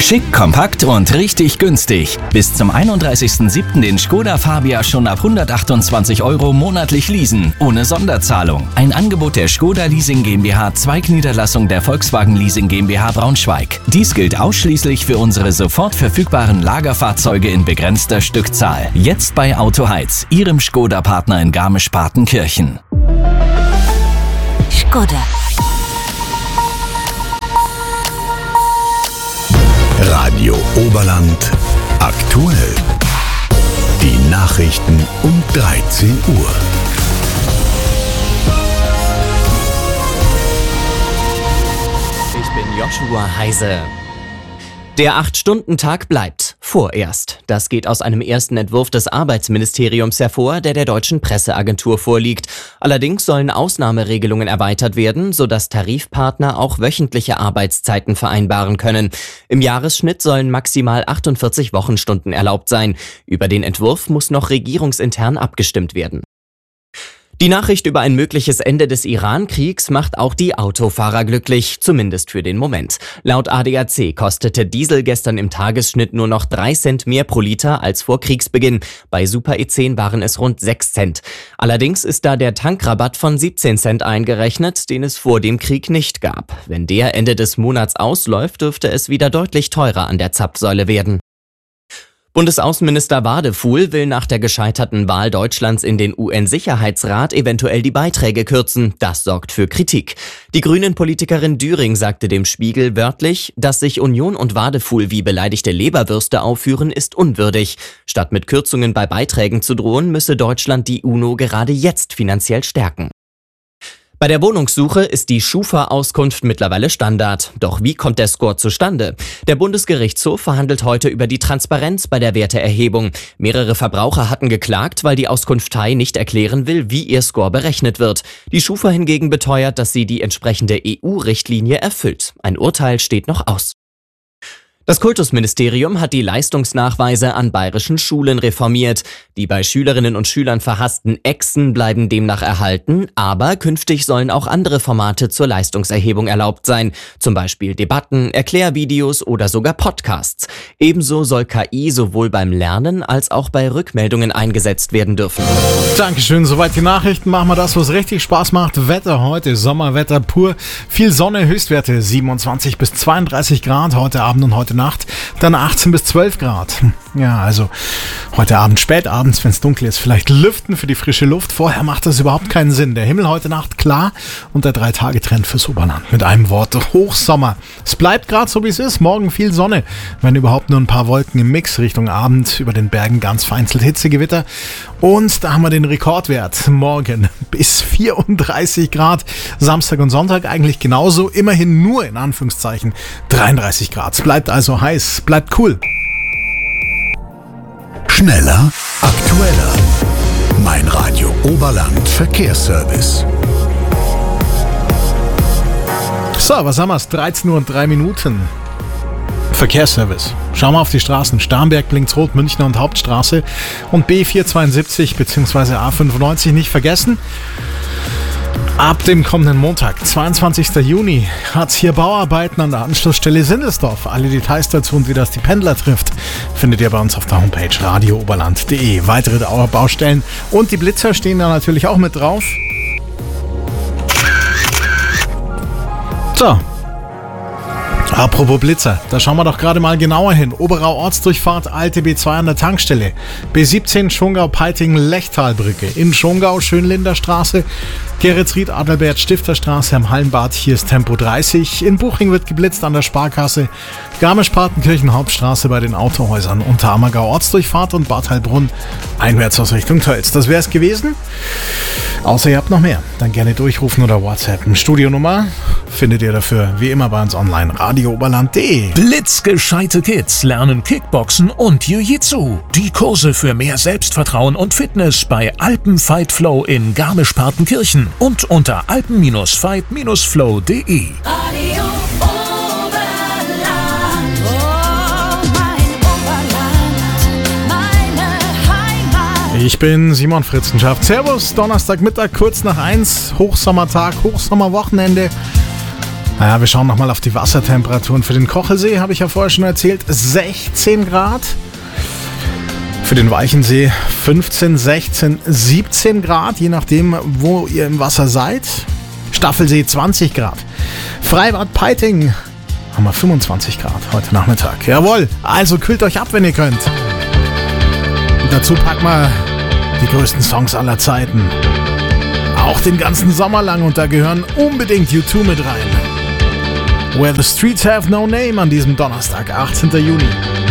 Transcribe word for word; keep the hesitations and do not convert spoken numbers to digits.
Schick, kompakt und richtig günstig. Bis zum einunddreißigsten siebten den Skoda Fabia schon ab hundertachtundzwanzig Euro monatlich leasen, ohne Sonderzahlung. Ein Angebot der Skoda Leasing GmbH, Zweigniederlassung der Volkswagen Leasing GmbH Braunschweig. Dies gilt ausschließlich für unsere sofort verfügbaren Lagerfahrzeuge in begrenzter Stückzahl. Jetzt bei Autoheiz, Ihrem Skoda-Partner in Garmisch-Partenkirchen. Skoda. Radio Oberland aktuell. Die Nachrichten um dreizehn Uhr. Ich bin Joshua Heise. Der acht-Stunden-Tag bleibt. Vorerst. Das geht aus einem ersten Entwurf des Arbeitsministeriums hervor, der der deutschen Presseagentur vorliegt. Allerdings sollen Ausnahmeregelungen erweitert werden, sodass Tarifpartner auch wöchentliche Arbeitszeiten vereinbaren können. Im Jahresschnitt sollen maximal achtundvierzig Wochenstunden erlaubt sein. Über den Entwurf muss noch regierungsintern abgestimmt werden. Die Nachricht über ein mögliches Ende des Iran-Kriegs macht auch die Autofahrer glücklich, zumindest für den Moment. Laut A D A C kostete Diesel gestern im Tagesschnitt nur noch drei Cent mehr pro Liter als vor Kriegsbeginn. Bei Super E zehn waren es rund sechs Cent. Allerdings ist da der Tankrabatt von siebzehn Cent eingerechnet, den es vor dem Krieg nicht gab. Wenn der Ende des Monats ausläuft, dürfte es wieder deutlich teurer an der Zapfsäule werden. Bundesaußenminister Wadefuhl will nach der gescheiterten Wahl Deutschlands in den U N-Sicherheitsrat eventuell die Beiträge kürzen. Das sorgt für Kritik. Die Grünen-Politikerin Düring sagte dem Spiegel wörtlich, dass sich Union und Wadefuhl wie beleidigte Leberwürste aufführen, ist unwürdig. Statt mit Kürzungen bei Beiträgen zu drohen, müsse Deutschland die UNO gerade jetzt finanziell stärken. Bei der Wohnungssuche ist die Schufa-Auskunft mittlerweile Standard. Doch wie kommt der Score zustande? Der Bundesgerichtshof verhandelt heute über die Transparenz bei der Werteerhebung. Mehrere Verbraucher hatten geklagt, weil die Auskunftei nicht erklären will, wie ihr Score berechnet wird. Die Schufa hingegen beteuert, dass sie die entsprechende E U-Richtlinie erfüllt. Ein Urteil steht noch aus. Das Kultusministerium hat die Leistungsnachweise an bayerischen Schulen reformiert. Die bei Schülerinnen und Schülern verhassten Exen bleiben demnach erhalten, aber künftig sollen auch andere Formate zur Leistungserhebung erlaubt sein. Zum Beispiel Debatten, Erklärvideos oder sogar Podcasts. Ebenso soll K I sowohl beim Lernen als auch bei Rückmeldungen eingesetzt werden dürfen. Dankeschön, soweit die Nachrichten. Machen wir das, was richtig Spaß macht. Wetter heute, Sommerwetter pur. Viel Sonne, Höchstwerte siebenundzwanzig bis zweiunddreißig Grad heute Abend und heute Nacht, dann achtzehn bis zwölf Grad. Ja, also heute Abend, spät abends, wenn es dunkel ist, vielleicht lüften für die frische Luft. Vorher macht das überhaupt keinen Sinn. Der Himmel heute Nacht klar und der Drei-Tage-Trend fürs Oberland. Mit einem Wort, Hochsommer. Es bleibt gerade so, wie es ist. Morgen viel Sonne, wenn überhaupt nur ein paar Wolken im Mix. Richtung Abend über den Bergen ganz vereinzelt Hitzegewitter. Und da haben wir den Rekordwert. Morgen bis vierunddreißig Grad. Samstag und Sonntag eigentlich genauso. Immerhin nur in Anführungszeichen dreiunddreißig Grad. Es bleibt also heiß, bleibt cool. Schneller, aktueller. Mein Radio Oberland Verkehrsservice. So, was haben wir? dreizehn Uhr und drei Minuten. Verkehrsservice. Schauen wir auf die Straßen. Starnberg, Linksrot, Münchner und Hauptstraße und B vierhundertzweiundsiebzig bzw. A fünfundneunzig nicht vergessen. Ab dem kommenden Montag, zweiundzwanzigsten Juni, hat es hier Bauarbeiten an der Anschlussstelle Sindelsdorf. Alle Details dazu und wie das die Pendler trifft, findet ihr bei uns auf der Homepage radio oberland punkt de. Weitere Baustellen und die Blitzer stehen da natürlich auch mit drauf. So. Apropos Blitzer, da schauen wir doch gerade mal genauer hin. Oberau Ortsdurchfahrt, alte B zwei an der Tankstelle. B siebzehn Schongau-Peiting-Lechtalbrücke. In Schongau, Schönlinder Straße. Geretsried, Adalbert, Stifterstraße am Hallenbad. Hier ist Tempo dreißig. In Buching wird geblitzt an der Sparkasse. Garmisch-Partenkirchen Hauptstraße bei den Autohäusern. Unterammergau Ortsdurchfahrt und Bad Heilbrunn einwärts aus Richtung Tölz. Das wäre es gewesen. Außer ihr habt noch mehr. Dann gerne durchrufen oder WhatsAppen. Studionummer findet ihr dafür wie immer bei uns online. radio oberland punkt de. Blitzgescheite Kids lernen Kickboxen und Jiu-Jitsu. Die Kurse für mehr Selbstvertrauen und Fitness bei Alpen Fight Flow in Garmisch-Partenkirchen und unter alpen Fight Flow punkt de. Radio Oberland, oh mein Oberland, meine Heimat. Ich bin Simon Fritzenschaft. Servus, Donnerstagmittag, kurz nach eins, Hochsommertag, Hochsommerwochenende. Naja, wir schauen nochmal auf die Wassertemperaturen. Für den Kochelsee habe ich ja vorher schon erzählt, sechzehn Grad. Für den Walchensee fünfzehn, sechzehn, siebzehn Grad, je nachdem, wo ihr im Wasser seid. Staffelsee zwanzig Grad. Freibad Peiting haben wir fünfundzwanzig Grad heute Nachmittag. Jawohl, also kühlt euch ab, wenn ihr könnt. Und dazu packen wir die größten Songs aller Zeiten. Auch den ganzen Sommer lang, und da gehören unbedingt U zwei mit rein. Where the Streets Have No Name an diesem Donnerstag, achtzehnten Juni.